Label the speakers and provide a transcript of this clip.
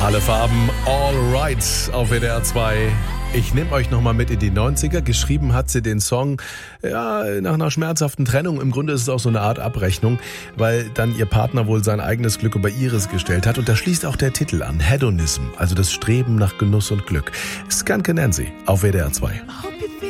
Speaker 1: Alle Farben, all right auf WDR 2. Ich nehme euch nochmal mit in die 90er. Geschrieben hat sie den Song nach einer schmerzhaften Trennung. Im Grunde ist es auch so eine Art Abrechnung, weil dann ihr Partner wohl sein eigenes Glück über ihres gestellt hat. Und da schließt auch der Titel an. Hedonism, also das Streben nach Genuss und Glück. Skanke Nancy auf WDR 2.